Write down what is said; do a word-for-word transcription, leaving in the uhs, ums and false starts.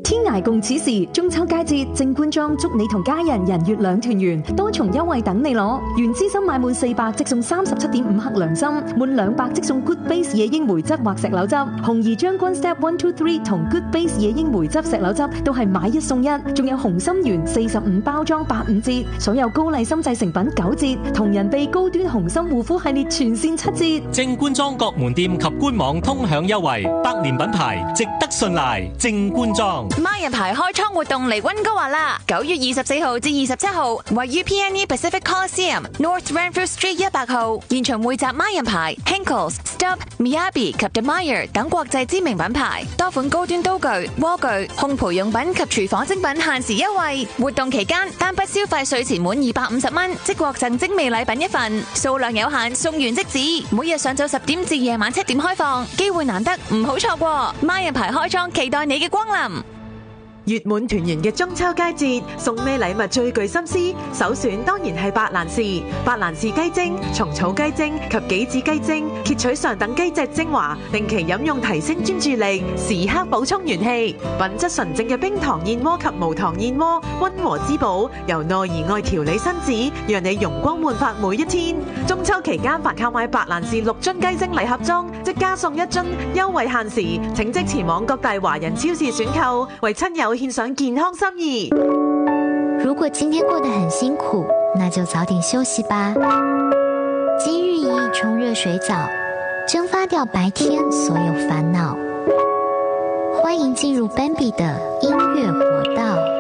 天涯共此時，中秋佳節，正官莊祝你同家人人月兩團圓，多重優惠等你攞。原資深買滿四百即送三十七點五克涼芯，滿兩百即送 Good Base 野櫻梅汁或石榴汁。紅怡將軍 Step One Two Three 同 Good Base 野櫻梅汁石榴汁都係買一送一，仲有紅心圓四十五包裝八五折，所有高麗參製成品九折，同人哋高端紅心護膚系列全線七折。 正官莊各門店及官網通享優惠，百年品牌值得信賴。正官莊孖人牌開倉活動嚟溫哥華啦！九月二十四號至二十七號，位於 P N E Pacific Coliseum North Renfrew Street 一百號，現場匯集孖人牌 Henckels、Stubb、Miyabi 及 Demire 等國際知名品牌，多款高端刀具、鍋具、烘焙用品及廚房精品限時優惠。活動期間，單筆消費稅前滿二百五十蚊，即獲贈精美禮品一份，數量有限，送完即止。每日上晝十點至夜晚七點開放，機會難得，唔好錯過。孖人牌開倉，期待你嘅光臨。 月滿團圓嘅中秋佳節，送咩禮物最具心思？首選當然係白蘭氏。白蘭氏雞精、蟲草雞精及杞子雞精，揭取上等雞隻精華，定期飲用提升專注力，時刻補充元氣。品質純正嘅冰糖燕窩及無糖燕窩，溫和滋補，由內而外調理身子，讓你容光煥發每一天。中秋期間，凡購買白蘭氏六樽雞精禮盒裝，即加送一樽，優惠限時，請即前往各大華人超市選購，為親友獻上健康心意。 如果今天過得很辛苦，那就早點休息吧。今日一沖熱水澡，蒸發掉白天所有煩惱。歡迎進入 Bambi 的音樂國道。